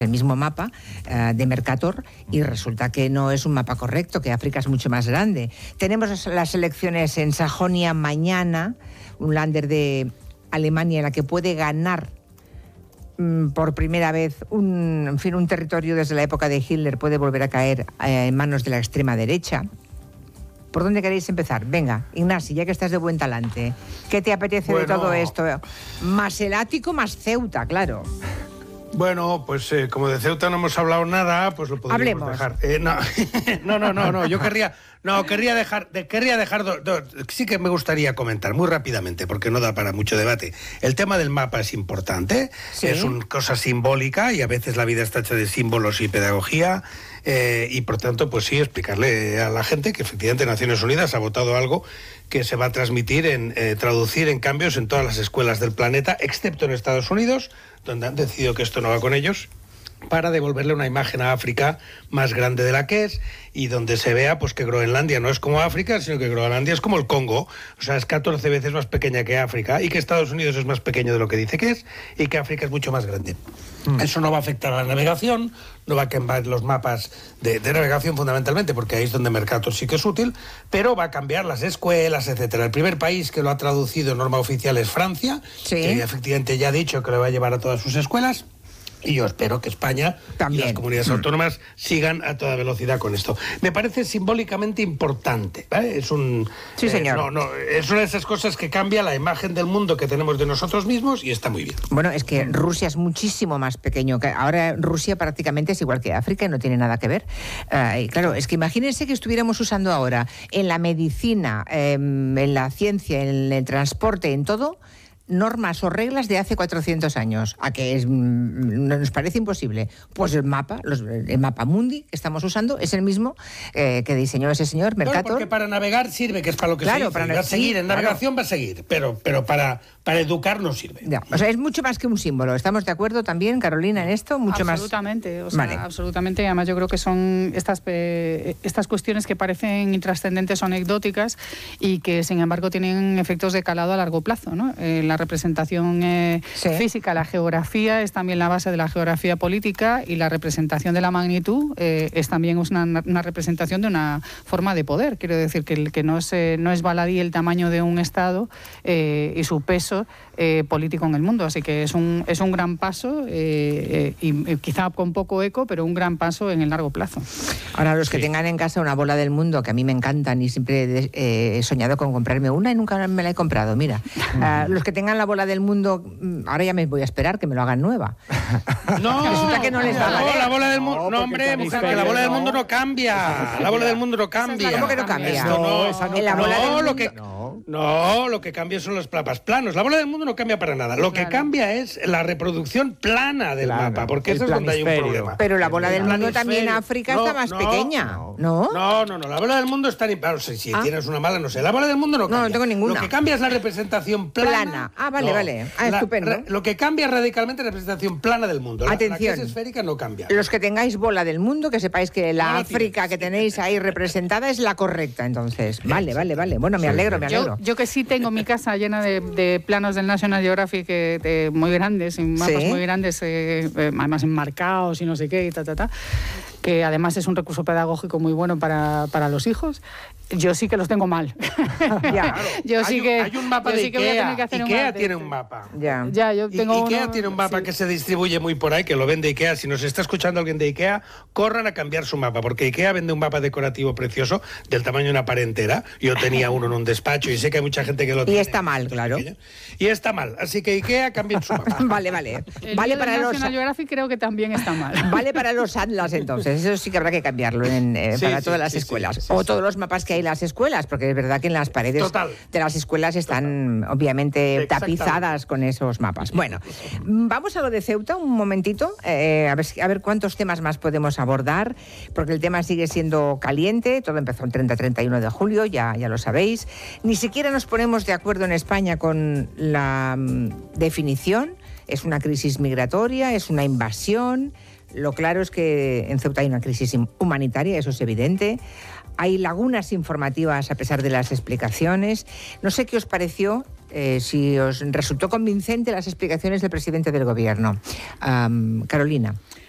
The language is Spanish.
el mismo mapa de Mercator y resulta que no es un mapa correcto, que África es mucho más grande. Tenemos las elecciones en Sajonia mañana, un Länder de Alemania en la que puede ganar por primera vez un territorio desde la época de Hitler puede volver a caer en manos de la extrema derecha. ¿Por dónde queréis empezar? Venga, Ignasi, ya que estás de buen talante, ¿qué te apetece de todo esto? Más el ático, más Ceuta, claro. Bueno, pues como de Ceuta no hemos hablado nada, pues lo podríamos dejar. No, yo querría dejar, sí que me gustaría comentar muy rápidamente, porque no da para mucho debate. El tema del mapa es importante, ¿sí? Es una cosa simbólica y a veces la vida está hecha de símbolos y pedagogía, y por tanto, pues sí, explicarle a la gente que efectivamente Naciones Unidas ha votado algo que se va a transmitir, traducir en cambios en todas las escuelas del planeta, excepto en Estados Unidos, donde han decidido que esto no va con ellos, para devolverle una imagen a África más grande de la que es y donde se vea pues que Groenlandia no es como África, sino que Groenlandia es como el Congo, o sea, es 14 veces más pequeña que África y que Estados Unidos es más pequeño de lo que dice que es y que África es mucho más grande. Eso no va a afectar a la navegación, no va a cambiar los mapas de navegación fundamentalmente, porque ahí es donde Mercator sí que es útil, pero va a cambiar las escuelas, etcétera. El primer país que lo ha traducido en norma oficial es Francia, que efectivamente ya ha dicho que lo va a llevar a todas sus escuelas. Y yo espero que España también y las comunidades autónomas sigan a toda velocidad con esto. Me parece simbólicamente importante, ¿vale? Es señor. Es una de esas cosas que cambia la imagen del mundo que tenemos de nosotros mismos y está muy bien. Bueno, es que Rusia es muchísimo más pequeño. Ahora Rusia prácticamente es igual que África y no tiene nada que ver. Y claro, es que imagínense que estuviéramos usando ahora en la medicina, en la ciencia, en el transporte, en todo, normas o reglas de hace 400 años, a que nos parece imposible. Pues el mapa mundi que estamos usando es el mismo que diseñó ese señor Mercator. Porque para navegar sirve, que es para lo que se dice. Va a seguir, en navegación va a seguir, pero para educar no sirve. Ya, o sea, es mucho más que un símbolo. ¿Estamos de acuerdo también, Carolina, en esto? Absolutamente, absolutamente. Además, yo creo que son estas cuestiones que parecen intrascendentes o anecdóticas y que, sin embargo, tienen efectos de calado a largo plazo, ¿no? La representación física, la geografía es también la base de la geografía política y la representación de la magnitud es también una representación de una forma de poder. Quiero decir que no es baladí el tamaño de un Estado y su peso político en el mundo. Así que es un gran paso y quizá con poco eco, pero un gran paso en el largo plazo. Ahora, los que tengan en casa una bola del mundo, que a mí me encantan y siempre he soñado con comprarme una y nunca me la he comprado, mira. Los que tengan la bola del mundo, ahora ya me voy a esperar que me lo hagan nueva. No, resulta que no les va a valer. La bola del mundo, no, hombre, mujer, que la bola del mundo no cambia. La bola del mundo no cambia. ¿Cómo que no cambia? Lo que cambia son los mapas planos. La bola del mundo no cambia para nada. Lo que cambia es la reproducción plana del mapa, porque eso es donde hay un problema. Pero la bola del mundo también en África está más pequeña, ¿no? No, la bola del mundo está... Si tienes una mala, no sé. La bola del mundo no cambia. No tengo ninguna. Lo que cambia es la representación plana. Vale. Estupendo. Lo que cambia radicalmente es la representación plana del mundo. Atención. La que es esférica no cambia. Los que tengáis bola del mundo, que sepáis que la África que tenéis ahí representada es la correcta, entonces. Vale. Bueno, me alegro. Yo que sí tengo mi casa llena de planos del National Geographic muy grandes, mapas muy grandes, además enmarcados y no sé qué, que además es un recurso pedagógico muy bueno para los hijos. Yo sí que los tengo mal. Hay un mapa de IKEA. IKEA tiene un mapa. IKEA tiene un mapa que se distribuye muy por ahí, que lo vende IKEA. Si nos está escuchando alguien de IKEA, corran a cambiar su mapa, porque IKEA vende un mapa decorativo precioso del tamaño de una pared entera. Yo tenía uno en un despacho y sé que hay mucha gente que lo tiene. Y está mal, claro. Y está mal. Así que IKEA cambien su mapa. Vale. Vale para los National Geographic creo que también está mal. Vale para los atlas, entonces. Eso sí que habrá que cambiarlo para todas las escuelas. O todos los mapas que hay en las escuelas, porque es verdad que en las paredes de las escuelas están obviamente tapizadas con esos mapas. Bueno, vamos a lo de Ceuta un momentito, a ver cuántos temas más podemos abordar, porque el tema sigue siendo caliente. Todo empezó el 30-31 de julio, ya lo sabéis. Ni siquiera nos ponemos de acuerdo en España con la definición. Es una crisis migratoria, es una invasión. Lo claro es que en Ceuta hay una crisis humanitaria, eso es evidente. Hay lagunas informativas a pesar de las explicaciones. No sé qué os pareció, si os resultó convincente las explicaciones del presidente del gobierno. Carolina.